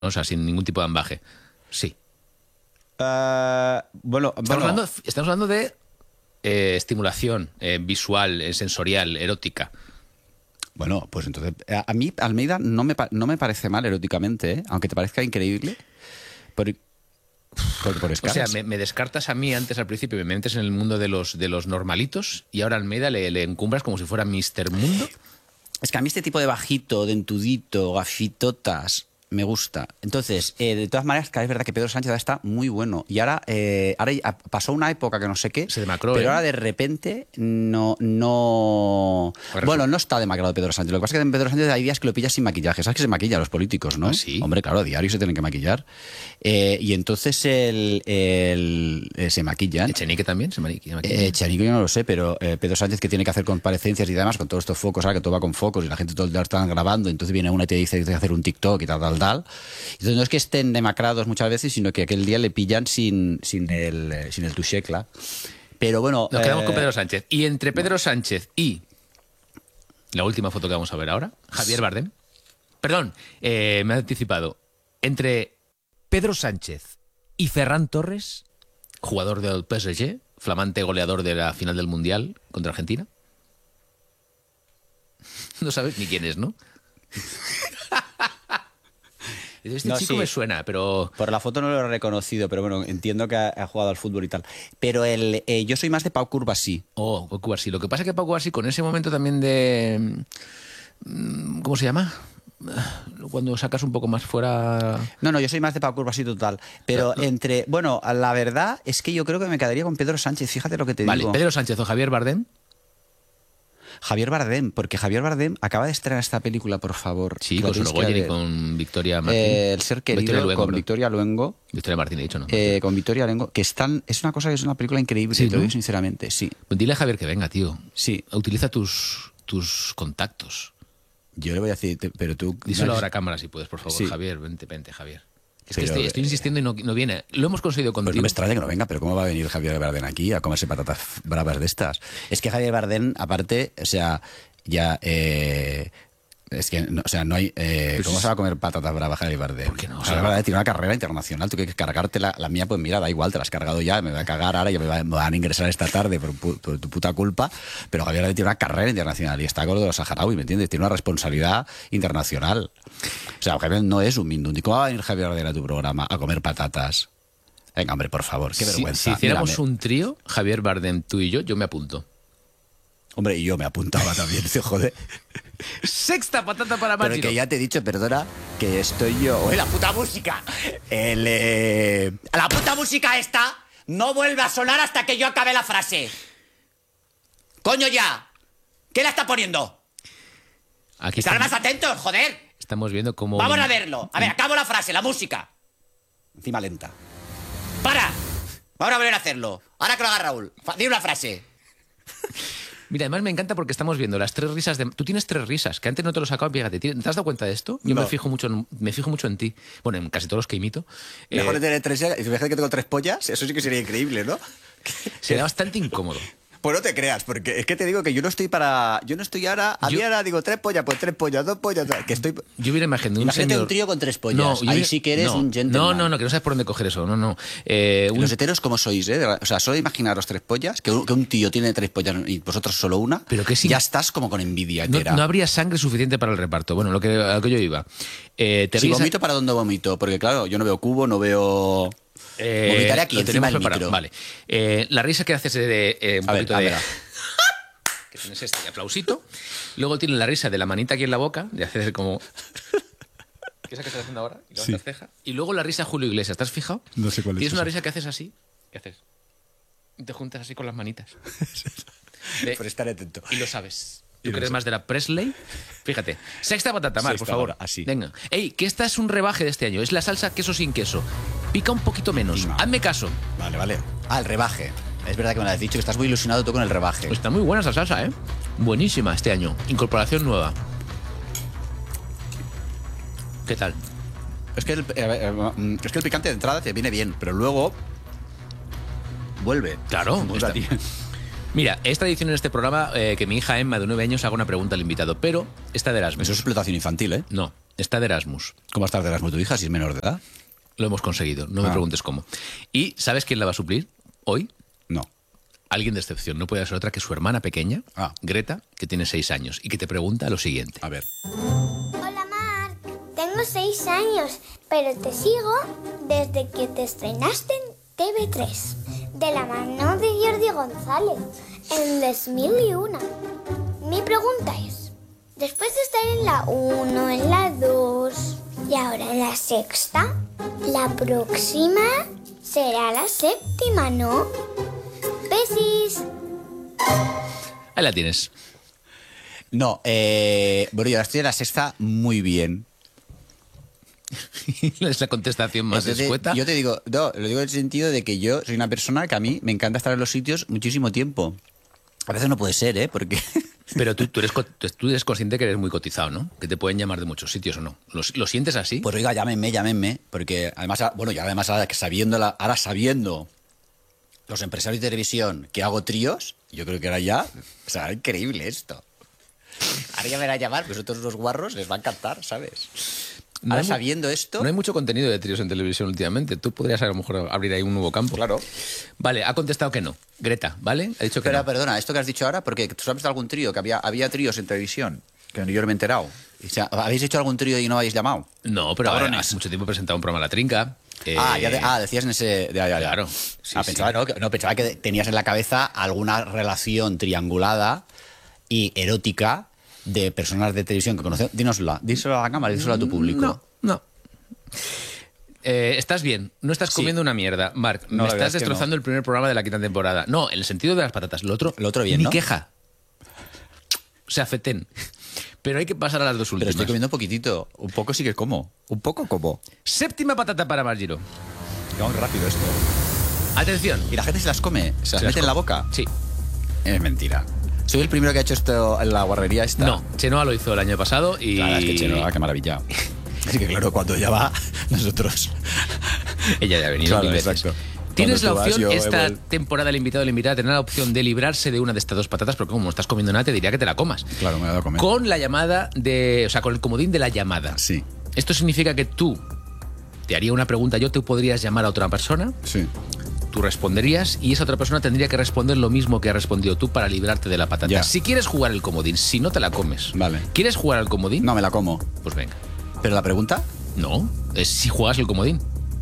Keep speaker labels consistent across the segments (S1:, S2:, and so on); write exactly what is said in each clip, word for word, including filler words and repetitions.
S1: O sea, sin ningún tipo de ambaje. Sí.
S2: Uh, bueno,
S1: Estamos,
S2: bueno.
S1: hablando, estamos hablando de eh, estimulación eh, visual, eh, sensorial, erótica.
S2: Bueno, pues entonces, a, a mí Almeida no me, no me parece mal eróticamente, ¿eh? Aunque te parezca increíble. Por, por, por
S1: o sea, me, me descartas a mí antes al principio, me metes en el mundo de los, de los normalitos y ahora a Almeida le, le encumbras como si fuera míster Mundo.
S2: Es que a mí este tipo de bajito, dentudito, gafitotas, me gusta. Entonces, eh, de todas maneras, es verdad que Pedro Sánchez está muy bueno. Y ahora, eh, ahora ya pasó una época que no sé qué,
S1: Se demacró,
S2: pero
S1: ¿eh?
S2: ahora de repente no... no
S1: Ahora
S2: bueno,
S1: sí.
S2: no está demacrado Pedro Sánchez. Lo que pasa es que en Pedro Sánchez hay días que lo pillas sin maquillaje. ¿Sabes que se maquilla a los políticos, no?
S1: ¿Ah, sí?
S2: Hombre, claro, a diario se tienen que maquillar. Eh, y entonces el, el, eh, se maquillan.
S1: ¿Echenique también? ¿Se maquilla?
S2: Eh, Echenique yo no lo sé, pero eh, Pedro Sánchez, que tiene que hacer comparecencias y demás con todos estos focos, ahora que todo va con focos y la gente todo el día están grabando, entonces viene una y te dice que tiene que hacer un TikTok y tal, tal, tal. Entonces no es que estén demacrados muchas veces, sino que aquel día le pillan sin, sin el, eh, sin el touchecla. Pero bueno...
S1: Nos quedamos
S2: eh,
S1: con Pedro Sánchez. Y entre Pedro Sánchez y la última foto que vamos a ver ahora, Javier Bardem. Perdón, eh, me he anticipado. Entre Pedro Sánchez y Ferran Torres, jugador del P S G, flamante goleador de la final del Mundial contra Argentina. No sabes ni quién es, ¿no? Este
S2: No,
S1: chico
S2: sí.
S1: me suena, pero...
S2: Por la foto no lo he reconocido, pero bueno, entiendo que ha, ha jugado al fútbol y tal. Pero el, eh, yo soy más de Pau Cubarsí.
S1: Oh, Pau Cubarsí. Lo que pasa es que Pau Cubarsí, con ese momento también de... ¿Cómo se llama? Cuando sacas un poco más fuera...
S2: No, no, yo soy más de Pau Cubarsí total. Pero
S1: No.
S2: entre... Bueno, la verdad es que yo creo que me quedaría con Pedro Sánchez. Fíjate lo que te
S1: Vale,
S2: digo.
S1: Pedro Sánchez o Javier Bardem.
S2: Javier Bardem, porque Javier Bardem acaba de estrenar esta película, por favor.
S1: Sí,
S2: que la
S1: con
S2: tenéis que
S1: Sorogoyen y
S2: ver.
S1: con Victoria Martín.
S2: Eh, El ser
S1: Victoria
S2: querido,
S1: Luengo,
S2: con
S1: perdón.
S2: Victoria Luengo.
S1: Victoria Martín, he dicho, ¿no?
S2: Eh, con Victoria Luengo, que están, es una cosa que es una película increíble,
S1: Sí,
S2: te lo
S1: ¿no?
S2: digo sinceramente, sí.
S1: Pues dile a Javier que venga, tío.
S2: Sí,
S1: Utiliza tus, tus contactos.
S2: yo le voy a decir, te- pero tú...
S1: Díselo ahora a cámara si puedes, por favor,
S2: Sí.
S1: Javier. Vente, vente, Javier. Es que
S2: Pero,
S1: estoy, estoy insistiendo y no, no viene. Lo hemos conseguido
S2: Pues no
S1: contigo.
S2: me extraña que no venga, pero ¿cómo va a venir Javier Bardem aquí a comerse patatas bravas de estas? Es que Javier Bardem, aparte, o sea, ya... Eh, es que, no, o sea, no hay... Eh,
S1: Pues
S2: ¿Cómo
S1: es-
S2: se va a comer patatas bravas Javier Bardem?
S1: ¿Por qué no?
S2: Javier Bardem tiene una carrera internacional, tú quieres cargarte la, la mía, pues mira, da igual, te la has cargado ya, me voy a cagar ahora, ya me, va- me van a ingresar esta tarde por, pu- por tu puta culpa, pero Javier Bardem tiene una carrera internacional y está con lo de los saharauis, ¿me entiendes? Tiene una responsabilidad internacional. O sea, Javier no es un mindundi. ¿Cómo va a venir Javier Bardem a tu programa a comer patatas? Venga, hombre, por favor, qué
S1: Si,
S2: vergüenza.
S1: si hiciéramos
S2: Mírame.
S1: un trío, Javier Bardem, tú y yo, yo me apunto.
S2: Hombre, y yo me apuntaba también, te jode.
S1: Sexta patata para
S2: Pero
S1: Machino.
S2: que ya te he dicho, perdona, que estoy yo... ¡Oye, la puta música! El, eh,
S3: La puta música esta no vuelve a sonar hasta que yo acabe la frase. ¡Coño ya! ¿Qué la está poniendo?
S1: Aquí
S3: Estar
S1: estamos,
S3: más atentos, joder.
S1: estamos viendo cómo...
S3: Vamos a verlo. A ver, acabo la frase, la música.
S2: Encima lenta.
S3: ¡Para! Vamos a volver a hacerlo. Ahora que lo haga Raúl. Fa- Di una frase.
S1: Mira, además me encanta porque estamos viendo las tres risas de... Tú tienes tres risas, que antes no te lo sacaba, fíjate. ¿Te has dado cuenta de esto? Yo
S2: No.
S1: me fijo mucho en, me fijo mucho en ti. Bueno, en casi todos los que imito.
S2: Mejor
S1: Eh,
S2: de tener tres... Fíjate que tengo tres pollas, eso sí que sería increíble, ¿no?
S1: sería bastante incómodo.
S2: Pues no te creas, porque es que te digo que yo no estoy para... Yo no estoy ahora... A mí
S1: Yo-
S2: ahora digo tres pollas, pues tres pollas, dos pollas... tal, Que estoy...
S1: Yo hubiera imaginado un
S2: Imagínate
S1: señor...
S2: un trío con tres pollas.
S1: yo
S2: Ahí
S1: hubiera-
S2: sí que eres
S1: no,
S2: un gentleman.
S1: No, no, no, que no sabes por dónde coger eso. No, no. Eh, un-
S2: Los heteros, ¿cómo sois, eh? De verdad. O sea, solo imaginaros tres pollas, que un, que un tío tiene tres pollas y vosotros solo una,
S1: Pero que sí-
S2: ya estás como con envidia
S1: no,
S2: entera.
S1: no habría sangre suficiente para el reparto. Bueno, lo que, a lo que yo iba. Eh, te
S2: Si
S1: ríes-
S2: vomito, ¿para dónde vomito? Porque claro, yo no veo cubo, no veo...
S1: eh,
S2: vomitaré aquí,
S1: lo
S2: encima
S1: tenemos
S2: del
S1: preparado.
S2: micro.
S1: Vale. Eh, la risa que haces de eh, un
S2: A ver,
S1: poquito
S2: a
S1: de...
S2: ver.
S1: que tienes este aplausito. Luego tiene la risa de la manita aquí en la boca, de hacer como... ¿Qué es la que estás haciendo ahora? Y levantas ceja. Y luego la risa Julio Iglesias, ¿te has fijado?
S2: No sé cuál es
S1: Tienes una
S2: esa.
S1: risa que haces así. ¿Qué haces? Y te juntas así con las manitas. De-
S2: Pero estaré atento.
S1: y lo sabes.
S2: Y
S1: ¿Tú
S2: lo
S1: crees
S2: sé.
S1: más de la Presley? Fíjate. Sexta patata, Mar, por
S2: Sexta
S1: favor.
S2: patata, así.
S1: Venga. Ey, que esta es un rebaje de este año. Es la salsa queso sin queso. Pica un poquito menos.
S2: Pima.
S1: Hazme caso.
S2: Vale, vale. Ah, el rebaje. Es verdad que me lo has dicho, que estás muy ilusionado tú con el rebaje.
S1: Está muy buena esa salsa, ¿eh? Buenísima este año. Incorporación nueva. ¿Qué tal?
S2: Es que el, eh, eh, es que el picante de entrada te viene bien, pero luego vuelve.
S1: Claro.
S2: Vuelve
S1: está-
S2: a ti.
S1: Mira, es tradición en este programa eh, que mi hija Emma, de nueve años, haga una pregunta al invitado, pero esta de las...
S2: Eso es explotación infantil, ¿eh?
S1: No. está de Erasmus.
S2: ¿Cómo está de Erasmus tu hija si es menor de edad?
S1: Lo hemos conseguido, no me
S2: Ah.
S1: preguntes cómo. ¿Y sabes quién la va a suplir hoy?
S2: No.
S1: Alguien de excepción, no puede ser otra que su hermana pequeña,
S2: Ah.
S1: Greta, que tiene seis años y que te pregunta lo siguiente.
S2: A ver.
S4: Hola, Marc. Tengo seis años, pero te sigo desde que te estrenaste en T V tres, de la mano de Jordi González, en Les Mil y Una. Mi pregunta es, después de estar en la uno, en la dos y ahora en la sexta, la próxima será la séptima, ¿no? Besis.
S1: Ahí la tienes.
S2: No, eh, bueno, yo estoy en la sexta muy bien.
S1: Es la contestación más
S2: Entonces,
S1: escueta.
S2: yo te digo, no, lo digo en el sentido de que yo soy una persona que a mí me encanta estar en los sitios muchísimo tiempo. A veces no puede ser, ¿eh? Porque...
S1: Pero tú, tú, eres, co- tú eres consciente que eres muy cotizado, ¿no? Que te pueden llamar de muchos sitios o no. ¿Lo, lo sientes así?
S2: Pues oiga, llámenme, llámenme, porque además, bueno, ya además ahora que sabiendo, la- ahora sabiendo los empresarios de televisión que hago tríos, yo creo que ahora ya, o sea, increíble esto. Ahora ya me van a llamar, pues otros unos guarros les va a encantar, ¿sabes?
S1: No
S2: Ahora
S1: hay mu-
S2: sabiendo esto...
S1: No hay mucho contenido de tríos en televisión últimamente. Tú podrías a lo mejor abrir ahí un nuevo campo.
S2: Claro.
S1: Vale, ha contestado que no. Greta, ¿vale? Ha dicho que
S2: Pero
S1: no.
S2: perdona, esto que has dicho ahora, porque tú sabes de algún trío, que había, había tríos en televisión, que yo no me he enterado. O sea, ¿habéis hecho algún trío y no habéis llamado?
S1: No, pero
S2: Cabrones.
S1: hace mucho tiempo he presentado un programa La Trinca. eh,
S2: Ah, ya de- ah, decías en ese... Ya, ya, ya.
S1: Claro. Sí,
S2: ah,
S1: sí.
S2: pensaba, no, que- no, pensaba que tenías en la cabeza alguna relación triangulada y erótica de personas de televisión que conocemos. Dínosla, díselo a la cámara, díselo a tu público.
S1: No, no. Eh, estás bien, no estás
S2: Sí.
S1: comiendo una mierda, Marc.
S2: No,
S1: me
S2: la verdad
S1: estás
S2: es que
S1: destrozando
S2: no.
S1: el primer programa de la quinta temporada. No, en el sentido de las patatas. Lo otro,
S2: Lo otro bien,
S1: ni
S2: ¿no?
S1: queja. O sea, fetén. Pero hay que pasar a las dos
S2: Pero
S1: últimas.
S2: estoy comiendo un poquitito. Un poco sí que como. Un poco como.
S1: Séptima patata para Margiro.
S2: Vamos rápido esto.
S1: Atención.
S2: ¿Y la gente se las come? ¿Se las
S1: Se las
S2: mete en la
S1: come.
S2: boca?
S1: Sí.
S2: Es mentira. Soy el primero que ha hecho esto en la guarrería esta.
S1: No, Chenoa lo hizo el año pasado y...
S2: Claro, es que Chenoa, qué maravilla. Así que claro, cuando ya va, nosotros...
S1: Ella ya ha venido
S2: Claro,
S1: mil veces.
S2: exacto.
S1: Tienes la
S2: Cuando tú vas,
S1: opción,
S2: yo
S1: esta
S2: he vuel-
S1: temporada el invitado o la invitada tendrá la opción de librarse de una de estas dos patatas, porque como no estás comiendo nada, te diría que te la comas.
S2: Claro, me he dado a comer.
S1: Con la llamada de... O sea, con el comodín de la llamada.
S2: Sí,
S1: Esto significa que tú te haría una pregunta, yo te podrías llamar a otra persona,
S2: sí.
S1: tú responderías y esa otra persona tendría que responder lo mismo que has respondido tú para librarte de la patata.
S2: Ya.
S1: Si quieres jugar el comodín, si no te la comes.
S2: Vale.
S1: ¿Quieres jugar al comodín?
S2: No, me la como.
S1: Pues venga.
S2: ¿Pero la pregunta?
S1: No, es si juegas el comodín.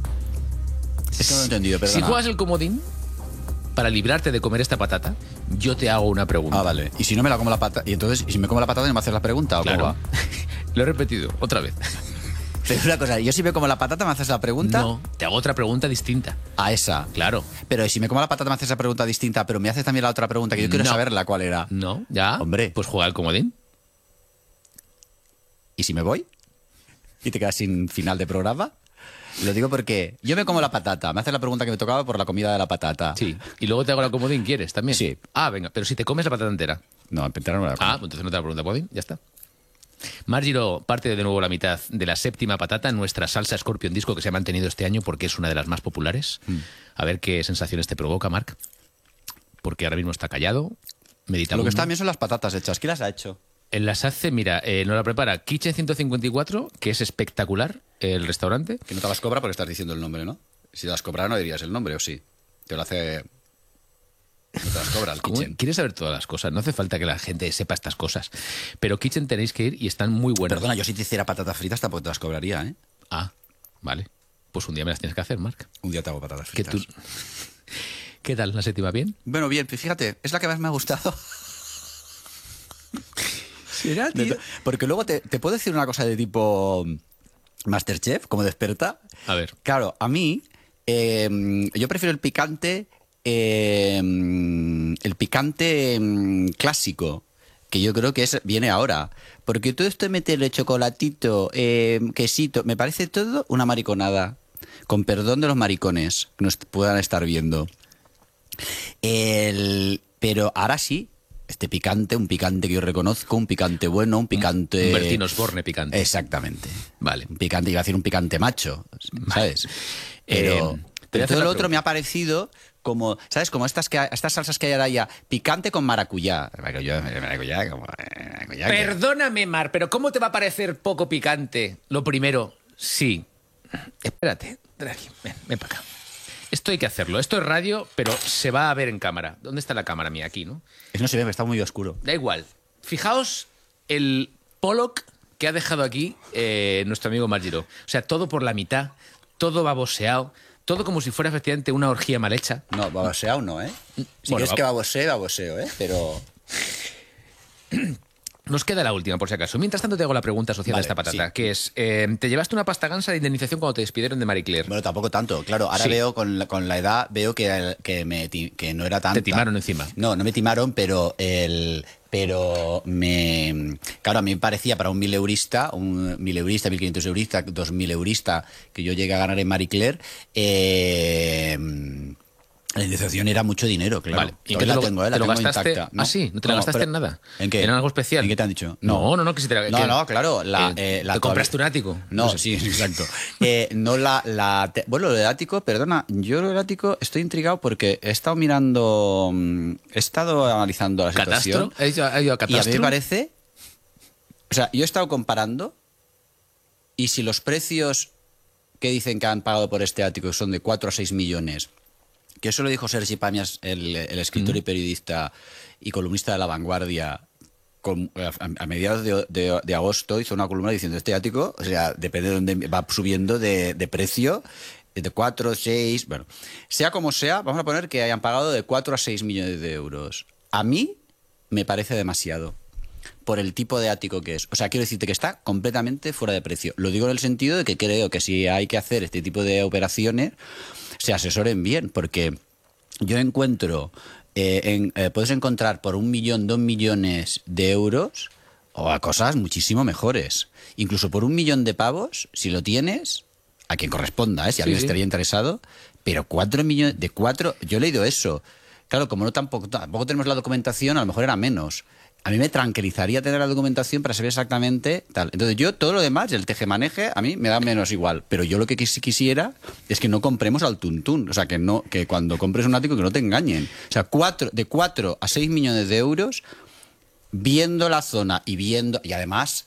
S2: Es que no lo he entendido,
S1: Si
S2: perdona.
S1: juegas el comodín, para librarte de comer esta patata, yo te hago una pregunta.
S2: Ah, vale. ¿Y si no me la como la patata? ¿Y entonces, y si me como la patata, no me haces la pregunta? ¿O cómo
S1: Claro.
S2: va?
S1: Lo he repetido, otra vez.
S2: Pero una cosa, yo si me como la patata, ¿me haces la pregunta?
S1: No, te hago otra pregunta distinta.
S2: A esa.
S1: Claro.
S2: Pero si me como la patata, me haces esa pregunta distinta, pero me haces también la otra pregunta, que yo quiero
S1: No.
S2: saberla cuál era.
S1: No, ya.
S2: Hombre.
S1: Pues juega al comodín.
S2: ¿Y si me voy? ¿Y te quedas sin final de programa? Lo digo porque yo me como la patata, me haces la pregunta que me tocaba por la comida de la patata.
S1: Sí. Y luego te hago la comodín, ¿quieres también?
S2: Sí.
S1: Ah, venga, pero si te comes la patata entera.
S2: No, en no me la como.
S1: Ah, pues entonces no te la pregunta comodín, ya está. Margiro parte de nuevo la mitad de la séptima patata, nuestra salsa Scorpion Disco que se ha mantenido este año porque es una de las más populares.
S2: Mm.
S1: A ver qué sensaciones te provoca, Marc. Porque ahora mismo está callado, medita.
S2: Lo que está bien son las patatas hechas. ¿Quién las ha hecho?
S1: En las hace, mira, eh, nos la prepara Kitchen ciento cincuenta y cuatro, que es espectacular, el restaurante.
S2: Que no te las cobra porque estás diciendo el nombre, ¿no? Si te las cobrara no dirías el nombre, ¿o sí? Te lo hace... No te las cobra el
S1: ¿Cómo?
S2: Kitchen.
S1: Quieres saber todas las cosas, no hace falta que la gente sepa estas cosas. Pero Kitchen tenéis que ir y están muy buenas.
S2: Perdona, yo si te hiciera patatas fritas tampoco te las cobraría, ¿eh?
S1: Ah, vale. Pues un día me las tienes que hacer, Marc.
S2: Un día te hago patatas
S1: Que
S2: fritas.
S1: tú... ¿Qué tal? ¿La séptima bien?
S2: Bueno, bien, pues fíjate, es la que más me ha gustado.
S1: ¿Será,
S2: De to- Porque luego te, te puedo decir una cosa de tipo Masterchef, como de experta.
S1: A ver.
S2: Claro, a mí, eh, yo prefiero el picante, eh, el picante mm, clásico, que yo creo que es viene ahora. Porque todo esto de meterle chocolatito, eh, quesito, me parece todo una mariconada. Con perdón de los maricones que nos puedan estar viendo. El, pero ahora sí, este picante, un picante que yo reconozco, un picante bueno, un picante...
S1: Un Bertín Osborne picante.
S2: Exactamente.
S1: Vale.
S2: Un picante, iba a decir un picante macho, ¿sabes? Pero...
S1: Eh,
S2: Pero
S1: hacer
S2: todo
S1: la
S2: lo otro
S1: pregunta.
S2: me ha parecido como, ¿sabes? Como estas, que, estas salsas que hay ahora ya, picante con maracuyá. Maracuyá, maracuyá, como, eh, maracuyá que-
S1: Perdóname, Mar, pero ¿cómo te va a parecer poco picante? Lo primero, sí. Espérate, Draghi, ven, ven para acá. Esto hay que hacerlo. Esto es radio, pero se va a ver en cámara. ¿Dónde está la cámara mía? Aquí, ¿no?
S2: Es no se ve, está muy oscuro.
S1: Da igual. Fijaos el Pollock que ha dejado aquí eh, nuestro amigo Margiro. O sea, todo por la mitad, todo baboseado, todo como si fuera efectivamente una orgía mal hecha.
S2: No, baboseado no, ¿eh? Si
S1: Bueno,
S2: quieres
S1: va-
S2: que babosee, baboseo, ¿eh? Pero...
S1: Nos queda la última, por si acaso. Mientras tanto, te hago la pregunta asociada
S2: Vale,
S1: a esta patata,
S2: sí.
S1: que es, eh, ¿te llevaste una pasta gansa de indemnización cuando te despidieron de Marie Claire?
S2: Bueno, tampoco tanto. Claro, ahora
S1: Sí.
S2: veo con la, con la edad, veo que, que, me, ti- que no era tanta.
S1: Te timaron encima.
S2: No, no me timaron, pero el... Pero me... Claro, a mí me parecía para un mileurista, un mileurista, mil quinientos eurista, dos mil eurista, que yo llegué a ganar en Marie Claire, eh, la indemnización era mucho dinero, claro.
S1: Vale. ¿Y
S2: Hoy
S1: qué te
S2: la
S1: lo,
S2: tengo, ¿eh?
S1: te
S2: La
S1: lo
S2: tengo
S1: gastaste?
S2: intacta.
S1: Ah, sí, ¿no te lo
S2: ¿Cómo?
S1: gastaste
S2: Pero-
S1: en nada?
S2: ¿En qué?
S1: ¿En algo especial?
S2: ¿En qué te han dicho?
S1: No, no, no, que si te la-
S2: No,
S1: que-
S2: no, claro. La,
S1: eh,
S2: eh, la
S1: ¿te compraste un ático?
S2: No,
S1: No sé.
S2: sí, exacto. Eh, no la, la te- bueno, lo del ático, perdona, yo lo del ático estoy intrigado porque he estado mirando, mm, he estado analizando la situación.
S1: ¿Catastro? ¿Has ido, has ido a
S2: Y a mí
S1: Catastro?
S2: me parece, o sea, yo he estado comparando y si los precios que dicen que han pagado por este ático son de cuatro a seis millones, que eso lo dijo Sergi Pamias, el, el escritor y periodista y columnista de La Vanguardia, con- a, a mediados de, de- de agosto hizo una columna diciendo este ático, o sea, depende de dónde va subiendo de, de precio, de cuatro, seis, bueno, sea como sea, vamos a poner que hayan pagado de cuatro a seis millones de euros. A mí me parece demasiado por el tipo de ático que es. O sea, quiero decirte que está completamente fuera de precio. Lo digo en el sentido de que creo que si hay que hacer este tipo de operaciones, se asesoren bien, porque yo encuentro, eh, en- eh, puedes encontrar por un millón, dos millones de euros o a cosas muchísimo mejores. Incluso por un millón de pavos, si lo tienes, a quien corresponda, ¿eh? Si
S1: Sí,
S2: alguien
S1: sí.
S2: estaría interesado, pero cuatro millones, de cuatro, yo he leído eso. Claro, como no tampoco, tampoco tenemos la documentación, a lo mejor era menos. A mí me tranquilizaría tener la documentación para saber exactamente tal. Entonces yo todo lo demás, el tejemaneje, a mí me da menos igual. Pero yo lo que quis- quisiera es que no compremos al tuntún. O sea, que no que cuando compres un ático que no te engañen. O sea, cuatro, de cuatro a seis millones de euros, viendo la zona y viendo... Y además...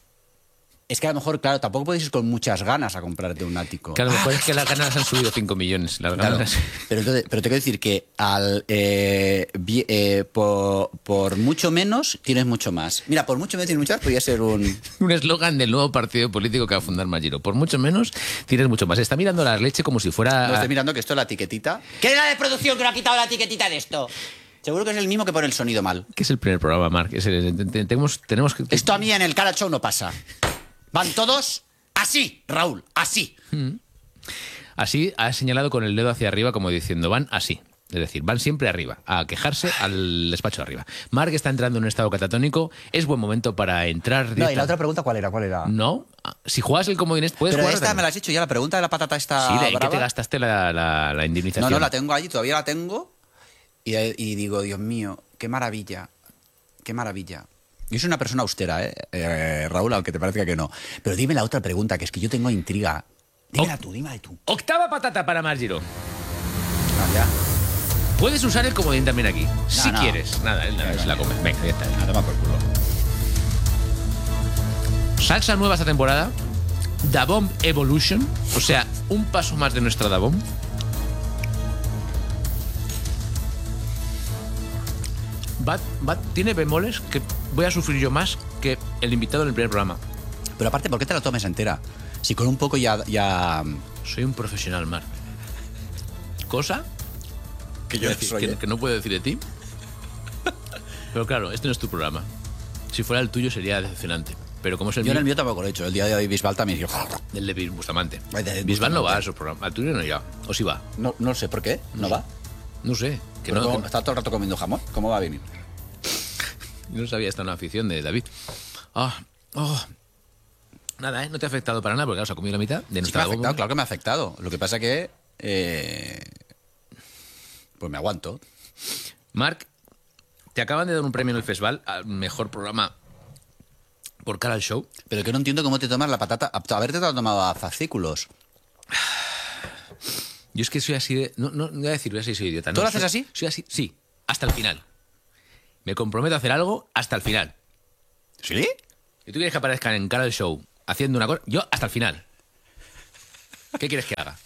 S2: Es que a lo mejor, claro, tampoco puedes ir con muchas ganas a comprarte un ático.
S1: Que a lo mejor es que las ganas han subido cinco millones. Las
S2: Claro,
S1: ganas...
S2: pero, entonces, pero te quiero decir que al eh, vi- eh, por, por mucho menos tienes mucho más. Mira, por mucho menos tienes mucho más, podría ser un...
S1: Un eslogan del nuevo partido político que va a fundar Magiro. Por mucho menos, tienes mucho más. Está mirando la leche como si fuera...
S2: No, estoy mirando que esto es la etiquetita.
S3: ¿Quién es la de producción que no ha quitado la etiquetita de esto?
S2: Seguro que es el mismo que pone el sonido mal.
S1: ¿Qué es el primer programa, Marc? Es el- te- te- tenemos, tenemos que...
S2: Esto a mí en el Cara Show no pasa. Van todos así, Raúl, así.
S1: Así ha señalado con el dedo hacia arriba como diciendo, van así. Es decir, van siempre arriba, a quejarse al despacho de arriba. Marc está entrando en un estado catatónico. Es buen momento para entrar...
S2: No, y
S1: directa-
S2: la otra pregunta, ¿cuál era? ¿Cuál era?
S1: No. Si juegas el comodín, este, puedes
S2: Pero
S1: jugar...
S2: esta me la has hecho ya, la pregunta de la patata está
S1: Sí, ¿de en qué
S2: brava.
S1: te gastaste la, la, la indemnización?
S2: No, no, la tengo allí, todavía la tengo. Y, y digo, Dios mío, qué maravilla, qué maravilla. Yo soy una persona austera, ¿eh? Eh, Raúl, aunque te parezca que no. Pero dime la otra pregunta, que es que yo tengo intriga. Dímela
S1: Oh.
S2: tú, dímela tú.
S1: Octava patata para Margiro.
S2: Ah, ya.
S1: Puedes usar el comodín también aquí, si
S2: no.
S1: quieres. Nada, él nada, se la come. Venga, ya está.
S2: Ah, toma por culo.
S1: Salsa nueva esta temporada. Da Bomb Evolution. O sea, un paso más de nuestra Da Bomb. Va- va- tiene bemoles que voy a sufrir yo más que el invitado en el primer programa.
S2: Pero aparte, ¿por qué te la tomes entera? Si con un poco ya... ya...
S1: Soy un profesional, Marc. Cosa
S2: Que
S1: que, que- que no puedo decir de ti. Pero claro, este no es tu programa. Si fuera el tuyo sería decepcionante. Pero como es el
S2: Yo en
S1: mío,
S2: el mío tampoco lo he hecho. El día de hoy Bisbal también dijo...
S1: el de Bis- Bustamante.
S2: Ay, de
S1: Bisbal no
S2: Bustamante.
S1: va a esos programas. Al tuyo no ya. O sí va.
S2: No, no sé por qué, ¿no va?
S1: No sé. Que
S2: Pero
S1: no,
S2: como
S1: que-
S2: está todo el rato comiendo jamón, ¿cómo va a venir?
S1: yo no sabía esta una afición de David. Ah, oh. Nada, ¿eh? No te ha afectado para nada porque claro, se ha comido la mitad de
S2: Sí que me
S1: nuestra
S2: ha afectado,
S1: bomba.
S2: claro que me ha afectado. Lo que pasa que... eh, pues me aguanto.
S1: Marc, te acaban de dar un premio en el festival al mejor programa por cara al show.
S2: Pero que no entiendo cómo te tomas la patata. A ver, te lo has tomado a fascículos.
S1: Yo es que soy así de... No, no, no voy a decir, voy a decir soy idiota.
S2: ¿Tú
S1: no,
S2: lo haces
S1: soy-
S2: así?
S1: Soy así, sí. Hasta el final. Me comprometo a hacer algo hasta el final.
S2: ¿Sí?
S1: Si tú quieres que aparezcan en cara del show haciendo una cosa, yo hasta el final. ¿Qué quieres que haga?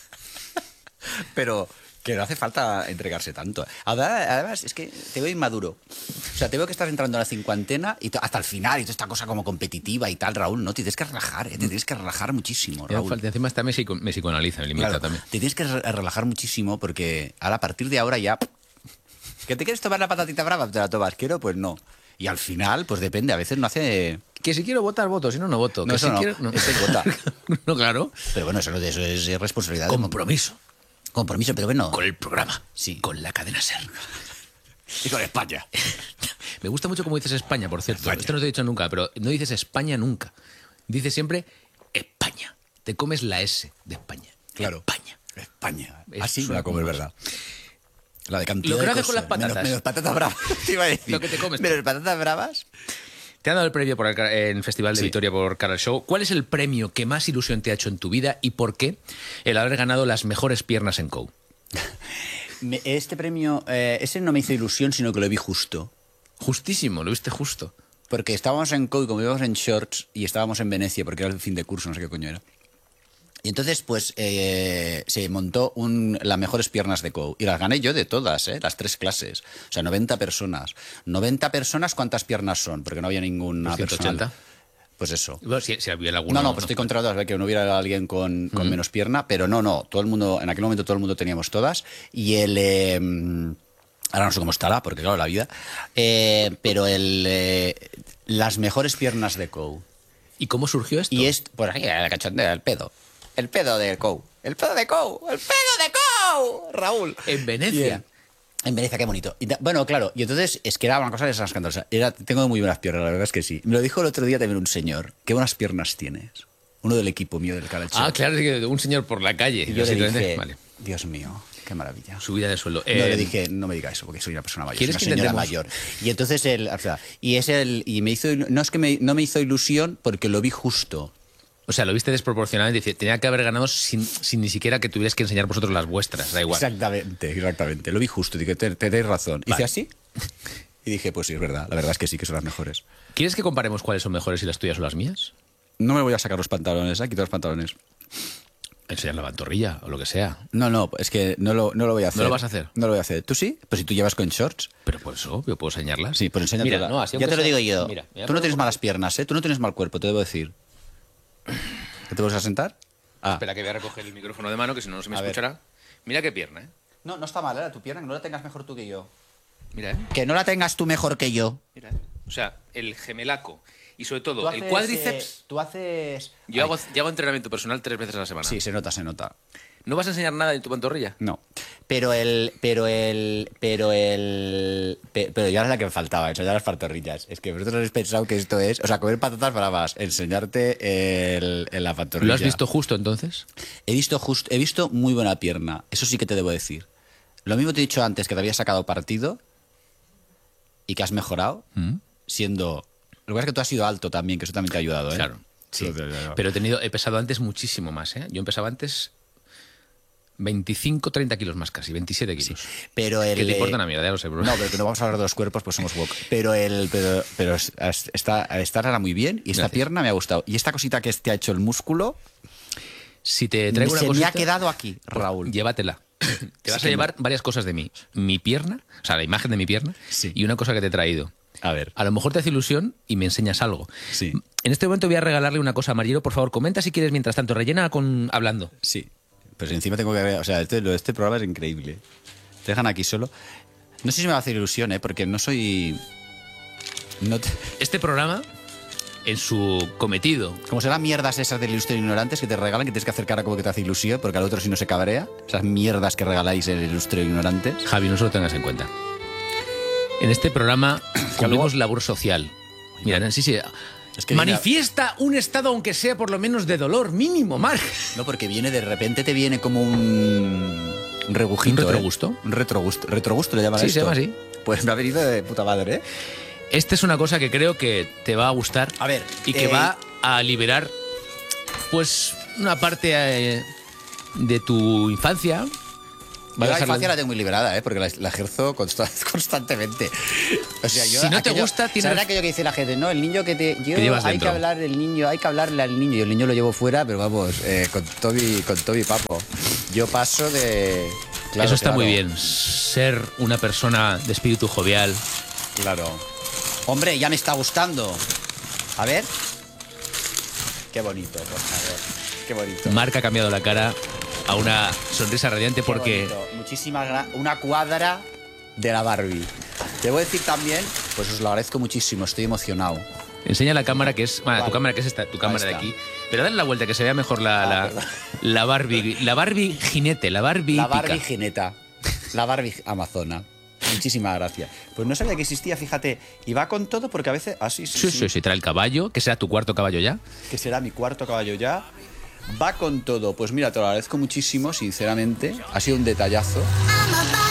S2: Pero que no hace falta entregarse tanto. Ahora, además, es que te veo inmaduro. O sea, te veo que estás entrando a la cincuentena y to- hasta el final y toda esta cosa como competitiva y tal, Raúl, ¿no? Te tienes que relajar, ¿eh? Te tienes que relajar muchísimo,
S1: Me da
S2: Raúl.
S1: falta- encima está me, psico- me psicoanaliza, me limita
S2: Claro,
S1: también.
S2: te tienes que re- relajar muchísimo porque ahora, a partir de ahora ya... ¿Que te quieres tomar la patatita brava? ¿Te la tomas? ¿Quiero? Pues no. Y al final, pues depende, a veces no hace...
S1: Que si quiero votar, voto, si no, no voto.
S2: No,
S1: que
S2: eso
S1: si
S2: no.
S1: quiero, no.
S2: Eso es votar.
S1: No, claro.
S2: Pero bueno, eso, no- eso es responsabilidad. de-
S1: Compromiso
S2: Compromiso, pero bueno.
S1: con el programa.
S2: Sí.
S1: Con la cadena SER.
S2: Y con España.
S1: Me gusta mucho cómo dices España, por cierto.
S2: España.
S1: Esto no te he dicho nunca, pero no dices España nunca. Dices siempre España. Te comes la S de España.
S2: Claro.
S1: España.
S2: España.
S1: Es
S2: Así me
S1: una
S2: la como, es
S1: cosa.
S2: verdad. La de cantidad
S1: Lo que
S2: de
S1: no haces con
S2: cosas.
S1: las patatas.
S2: Menos, menos patatas bravas. Te iba a decir.
S1: Lo que te comes tú.
S2: Menos patatas bravas.
S1: Te han dado el premio por el, ca- en Festival de
S2: Sí.
S1: Vitoria por Cara Show. ¿Cuál es el premio que más ilusión te ha hecho en tu vida y por qué el haber ganado las mejores piernas en C O U?
S2: Me- Este premio, eh, ese no me hizo ilusión, sino que lo vi justo.
S1: Justísimo, lo viste justo.
S2: Porque estábamos en C O I, como íbamos en shorts, y estábamos en Venecia, porque era el fin de curso, no sé qué coño era. Y entonces, pues, eh, se montó un, las mejores piernas de C O U. Y las gané yo de todas, ¿eh? Las tres clases. O sea, noventa personas. noventa personas, ¿cuántas piernas son? Porque no había ninguna
S1: Pues
S2: persona.
S1: ciento ochenta.
S2: Pues eso.
S1: Bueno, si, si había alguna.
S2: No, no, pues estoy contra todas, que no hubiera alguien con, con menos pierna, pero no, no, todo el mundo, en aquel momento todo el mundo teníamos todas, y el... eh, ahora no sé cómo estará, porque claro, la vida, eh, pero el... eh, las mejores piernas de C O U.
S1: ¿Y cómo surgió esto?
S2: Y es, pues aquí, el cachondeo, el pedo. El pedo de C O U. El pedo de C O U. El pedo de C O U. Raúl.
S1: En Venecia.
S2: En Venecia, qué bonito. Y da- bueno, claro, y entonces es que era una cosa de esas escandalosas. Era, tengo muy buenas piernas, la verdad es que sí. Me lo dijo el otro día también un señor. Qué buenas piernas tienes. Uno del equipo mío del Canal
S1: Ah, claro, es que un señor por la calle.
S2: Y yo le
S1: Básicamente,
S2: dije,
S1: vale.
S2: Dios mío, qué maravilla.
S1: Subida de sueldo.
S2: No,
S1: Eh,
S2: le dije, no me diga eso, porque soy una persona mayor, soy
S1: ¿quieres
S2: una
S1: que
S2: señora
S1: intentemos?
S2: mayor. Y entonces él, o sea, y es el, y me hizo, no es que me, no me hizo ilusión porque lo vi justo.
S1: O sea, lo viste desproporcionadamente. Dice, tenía que haber ganado sin, sin ni siquiera que tuvierais que enseñar vosotros las vuestras. Da igual.
S2: Exactamente, exactamente. Lo vi justo, dije, te- tenéis razón.
S1: Vale.
S2: Hice así y dije, pues sí, es verdad. La verdad es que sí, que son las mejores.
S1: ¿Quieres que comparemos cuáles son mejores, si las tuyas o las mías?
S2: No me voy a sacar los pantalones, ¿eh? Quitar los pantalones.
S1: Enseñar la pantorrilla o lo que sea.
S2: No, no, es que no lo, no lo voy a hacer.
S1: ¿No lo vas a hacer?
S2: No lo voy a hacer. ¿Tú sí? Pues si tú llevas con shorts.
S1: Pero por eso yo puedo enseñarlas.
S2: Sí, pues enséñatela.
S1: Mira, no, así
S2: ya
S1: aunque
S2: te lo
S1: sea-
S2: digo yo.
S1: Mira, mira,
S2: Tú no
S1: pero-
S2: tienes malas piernas, ¿eh? Tú no tienes mal cuerpo, te debo decir. ¿Te vas a sentar? Ah.
S1: Espera que voy a recoger el micrófono de mano, que si no, no se me
S2: A ver.
S1: escuchará. Mira qué pierna, ¿eh?
S2: No, no está mal, ¿eh? Tu pierna, que no la tengas mejor tú que yo.
S1: Mira, ¿eh?
S2: Que no la tengas tú mejor que yo.
S1: Mira, ¿eh? O sea, el gemelaco y sobre todo
S2: Tú
S1: el
S2: haces,
S1: cuádriceps.
S2: eh, tú haces...
S1: Yo
S2: Ay,
S1: hago, yo hago entrenamiento personal tres veces a la semana.
S2: Sí, se nota, se nota.
S1: ¿No vas a enseñar nada en tu pantorrilla?
S2: No. Pero el... Pero el... Pero el... pe- Pero ya era la que me faltaba, enseñar las pantorrillas. Es que vosotros habéis pensado que esto es... O sea, comer patatas bravas, enseñarte el, en la pantorrilla.
S1: ¿Lo has visto justo entonces?
S2: He visto justo, he visto muy buena pierna. Eso sí que te debo decir. Lo mismo te he dicho antes, que te habías sacado partido y que has mejorado,
S1: Mm.
S2: siendo... Lo que pasa es que tú has sido alto también, que eso también te ha ayudado, ¿eh?
S1: Claro.
S2: Sí.
S1: Pero he tenido, he pesado antes muchísimo más, ¿eh? Yo empezaba antes veinticinco, treinta kilos más casi, veintisiete kilos.
S2: Pero el...
S1: Que te
S2: eh,
S1: importa una mierda, ya lo sé, bro.
S2: No, pero que no vamos a hablar de los cuerpos, pues somos woke. Pero el, pero, pero es- es- está, esta era muy bien y esta
S1: Gracias.
S2: pierna me ha gustado. Y esta cosita que te ha hecho el músculo,
S1: Si te traigo una
S2: se me
S1: cosita,
S2: ha quedado aquí, Raúl.
S1: llévatela. Te vas
S2: que
S1: a llevar varias cosas de mí. Mi pierna, o sea, la imagen de mi pierna,
S2: Sí.
S1: y una cosa que te he traído.
S2: A ver.
S1: A lo mejor te hace ilusión y me enseñas algo.
S2: Sí.
S1: En este momento voy a regalarle una cosa a Mariero. Por favor, comenta si quieres mientras tanto. Rellena con hablando.
S2: Sí. Pues encima tengo que ver... O sea, este, lo de este programa es increíble. Te dejan aquí solo. No sé si me va a hacer ilusión, ¿eh? Porque no soy... No te-
S1: Este programa, en su cometido,
S2: Como serán mierdas esas del Ilustre Ignorantes que te regalan, que tienes que hacer cara como que te hace ilusión, porque al otro si no se cabrea. Esas mierdas que regaláis en el Ilustre Ignorantes.
S1: Javi, no se lo tengas en cuenta. En este programa cumplimos labor social. Mira, sí, sí.
S2: Es que
S1: Manifiesta un estado, aunque sea por lo menos de dolor mínimo, Marc.
S2: No, porque viene de repente, te viene como un, un rebujito.
S1: ¿Un retrogusto?
S2: ¿eh? Un retrogusto. ¿Retrogusto le llaman a
S1: Sí,
S2: esto?
S1: se llama así.
S2: Pues me ha venido de puta madre, ¿eh?
S1: Esta es una cosa que creo que te va a gustar.
S2: A ver,
S1: Y que
S2: eh,
S1: va a liberar, pues, una parte eh, de tu infancia.
S2: Yo
S1: Va a
S2: la
S1: dejarlo-
S2: infancia la tengo muy liberada, ¿eh? Porque la, la ejerzo consta- constantemente. O sea, yo
S1: Si no te
S2: aquello-
S1: gusta, tienes-
S2: ¿sabes aquello que dice la gente? No, el niño que te... Yo,
S1: Que llevas
S2: hay
S1: dentro.
S2: que hablar del niño, hay que hablarle al niño. Y el niño lo llevo fuera, pero vamos, eh, con Toby, con Toby Papo. Yo paso de... Claro,
S1: Eso está
S2: claro,
S1: muy bien. Ser una persona de espíritu jovial.
S2: Claro. Hombre, ya me está gustando. A ver. Qué bonito, por favor. Qué bonito.
S1: Marc ha cambiado la cara a una sonrisa radiante
S2: Qué
S1: porque
S2: bonito. Muchísimas gra- una cuadra de la Barbie. Te voy a decir también, pues os lo agradezco muchísimo, estoy emocionado.
S1: enseña la cámara que es. Bueno,
S2: Vale.
S1: tu cámara que es esta, tu cámara de
S2: está.
S1: aquí. Pero dale la vuelta que se vea mejor la,
S2: Ah,
S1: la,
S2: perdón.
S1: la Barbie. La Barbie jinete, la Barbie.
S2: La
S1: hípica.
S2: Barbie jineta. La Barbie amazona. Muchísimas gracias. Pues no sabía que existía, fíjate. Y va con todo porque a veces... Ah, sí, sí,
S1: Sí, sí, sí, trae el caballo, que será tu cuarto caballo ya.
S2: Que será mi cuarto caballo ya. Va con todo. Pues mira, te lo agradezco muchísimo, sinceramente. Ha sido un detallazo.